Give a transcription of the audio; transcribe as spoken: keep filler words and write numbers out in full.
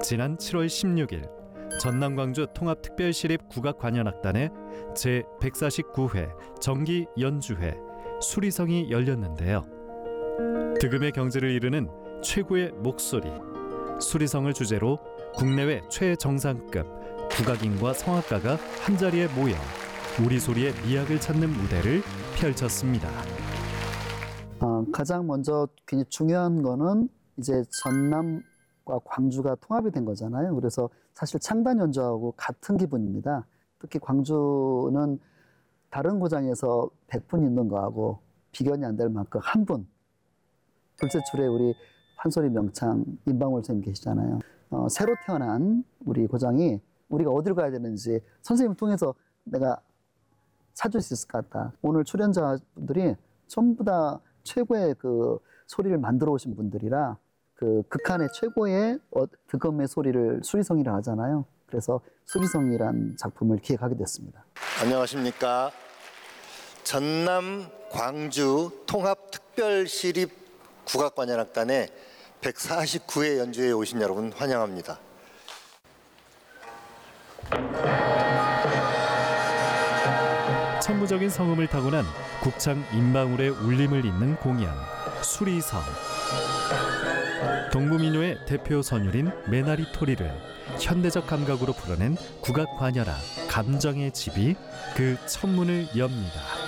지난 칠월 십육일 전남 광주 통합특별시립 국악관현악단의 제백사십구 회 정기 연주회 수리성이 열렸는데요. 득음의 경지를 이루는 최고의 목소리 수리성을 주제로 국내외 최정상급 국악인과 성악가가 한자리에 모여 우리 소리의 미학을 찾는 무대를 펼쳤습니다. 어, 가장 먼저 굉장히 중요한 거는 이제 전남과 광주가 통합이 된 거잖아요. 그래서 사실 창단 연주하고 같은 기분입니다. 특히 광주는 다른 고장에서 백 분 있는 거하고 비견이 안 될 만큼 한 분. 불세출에 우리 판소리 명창 임방울 선생님 계시잖아요. 어, 새로 태어난 우리 고장이 우리가 어디로 가야 되는지 선생님을 통해서 내가 찾을 수 있을 것 같다. 오늘 출연자분들이 전부 다 최고의 그 소리를 만들어 오신 분들이라 그 극한의 최고의 어, 득음의 소리를 수리성이라 하잖아요. 그래서 수리성이란 작품을 기획하게 됐습니다. 안녕하십니까. 전남 광주 통합특별시립 국악관현악단의 백사십구 회 연주회에 오신 여러분 환영합니다. 천부적인 성음을 타고난 국창 임방울의 울림을 잇는 공연 수리성. 동부민요의 대표 선율인 메나리 토리를 현대적 감각으로 풀어낸 국악관현악 감정의 집이 그 천문을 엽니다.